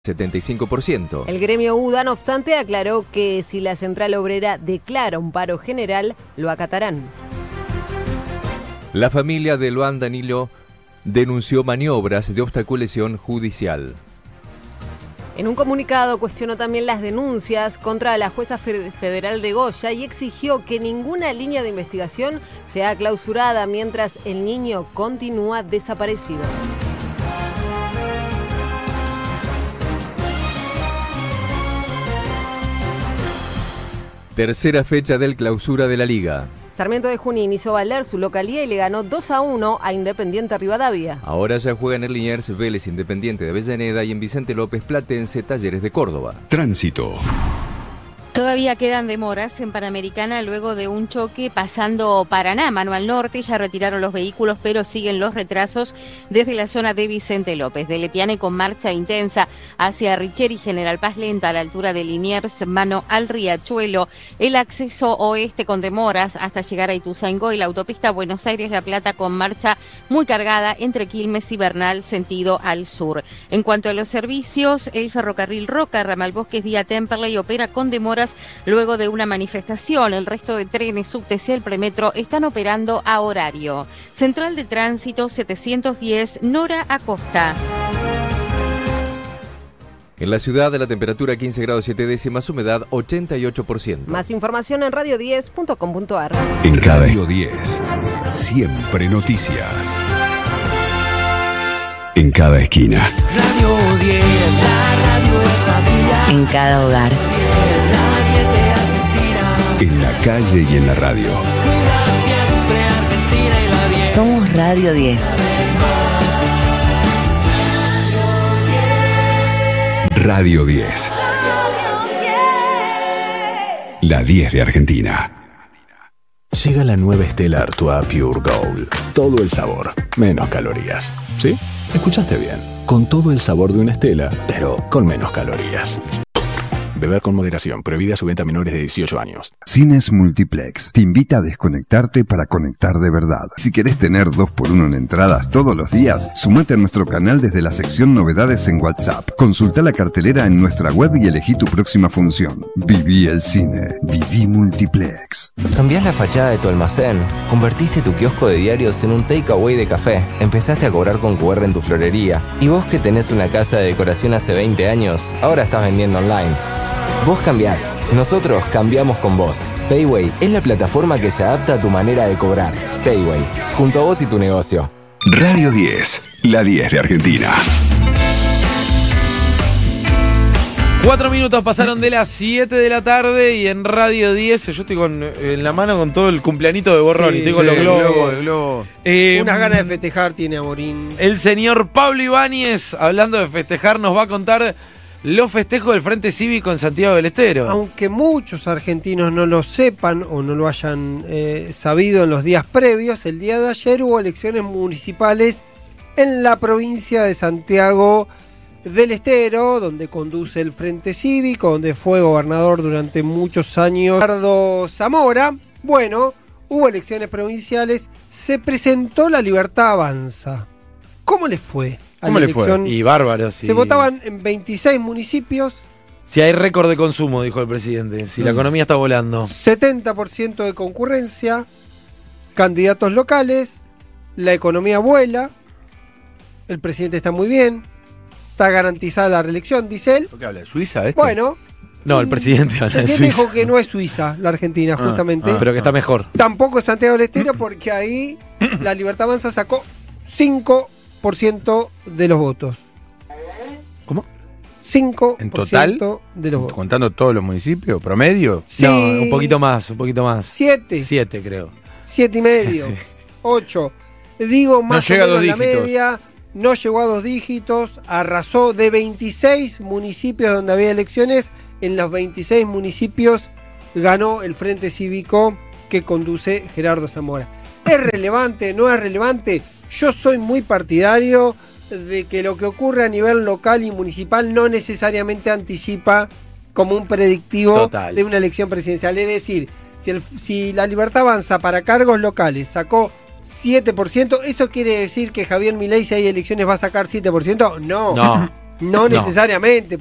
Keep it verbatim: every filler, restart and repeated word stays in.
setenta y cinco por ciento. El gremio U D A, no obstante, aclaró que si la central obrera declara un paro general, lo acatarán. La familia de Luan Danilo denunció maniobras de obstaculización judicial. En un comunicado cuestionó también las denuncias contra la jueza federal de Goya y exigió que ninguna línea de investigación sea clausurada mientras el niño continúa desaparecido. Tercera fecha del clausura de la Liga. Sarmiento de Junín hizo valer su localía y le ganó dos a uno a Independiente Rivadavia. Ahora ya juegan en Liniers, Vélez, Independiente de Avellaneda y en Vicente López, Platense, Talleres de Córdoba. Tránsito. Todavía quedan demoras en Panamericana luego de un choque pasando Paraná, mano al norte. Ya retiraron los vehículos, pero siguen los retrasos desde la zona de Vicente López. De Letiane con marcha intensa hacia Richeri, General Paz lenta a la altura de Liniers, mano al Riachuelo. El acceso oeste con demoras hasta llegar a Ituzaingó y la autopista Buenos Aires-La Plata con marcha muy cargada entre Quilmes y Bernal, sentido al sur. En cuanto a los servicios, el ferrocarril Roca, ramal Bosques vía Temperley opera con demoras luego de una manifestación. El resto de trenes subte y el premetro están operando a horario. Central de Tránsito setecientos diez, Nora Acosta. En la ciudad de la temperatura quince grados siete décimas, humedad ochenta y ocho por ciento. Más información en radio diez punto com punto a r. En Radio diez, siempre noticias. En cada esquina. Radio diez, la radio es familiar. En cada hogar. En la calle y en la radio. Cuida siempre Argentina y la diez. Somos Radio diez. Radio diez. La diez de Argentina. Llega la nueva Stella Artois Pure Gold. Todo el sabor, menos calorías. ¿Sí? Escuchaste bien. Con todo el sabor de una Stella, pero con menos calorías. Beber con moderación. Prohibida su venta a menores de dieciocho años. Cines Multiplex te invita a desconectarte para conectar de verdad. Si querés tener dos por uno en entradas todos los días, sumate a nuestro canal desde la sección Novedades en WhatsApp. Consulta la cartelera en nuestra web y elegí tu próxima función. Viví el cine. Viví Multiplex. ¿Cambiás la fachada de tu almacén? ¿Convertiste tu kiosco de diarios en un takeaway de café? ¿Empezaste a cobrar con cu erre en tu florería? ¿Y vos que tenés una casa de decoración hace veinte años, ahora estás vendiendo online? Vos cambiás, nosotros cambiamos con vos. Payway es la plataforma que se adapta a tu manera de cobrar. Payway, junto a vos y tu negocio. Radio diez, la diez de Argentina. Cuatro minutos pasaron de las siete de la tarde y en Radio diez, yo estoy con, en la mano con todo el cumpleañito de Borrón, sí, y estoy con sí, los globos. El globo, el globo. Eh, Unas ganas de festejar tiene Amorín. El señor Pablo Ibáñez, hablando de festejar, nos va a contar los festejos del Frente Cívico en Santiago del Estero. Aunque muchos argentinos no lo sepan o no lo hayan eh, sabido en los días previos, el día de ayer hubo elecciones municipales en la provincia de Santiago del Estero, donde conduce el Frente Cívico, donde fue gobernador durante muchos años Ricardo Zamora. Bueno, hubo elecciones provinciales, se presentó La Libertad Avanza. ¿Cómo les fue? ¿Cómo le fue? Y bárbaros. Se y... votaban en veintiséis municipios. Si hay récord de consumo, dijo el presidente. Si la economía está volando. setenta por ciento de concurrencia, candidatos locales, la economía vuela, el presidente está muy bien, está garantizada la reelección, dice él. ¿Por qué habla de Suiza esto? Bueno. No, el presidente habla el presidente de Suiza. dijo que no es Suiza, la Argentina, ah, justamente. Ah, pero que está mejor. Tampoco es Santiago del Estero, porque ahí la Libertad Avanza sacó cinco por ciento de los votos. ¿Cómo? cinco por ciento ¿En total? De los votos. ¿Contando todos los municipios? ¿Promedio? Sí. No, un poquito más, un poquito más. Siete. Siete, creo. Siete y medio. Ocho. Digo, más no o menos la dígitos. media. No llegó a dos dígitos. Arrasó de veintiséis municipios donde había elecciones. En los veintiséis municipios ganó el Frente Cívico que conduce Gerardo Zamora. ¿Es relevante? ¿No es relevante? Yo soy muy partidario de que lo que ocurre a nivel local y municipal no necesariamente anticipa como un predictivo Total. de una elección presidencial. Es decir, si, el, si la Libertad Avanza para cargos locales sacó siete por ciento, ¿eso quiere decir que Javier Milei, si hay elecciones, va a sacar siete por ciento? No. No. No necesariamente.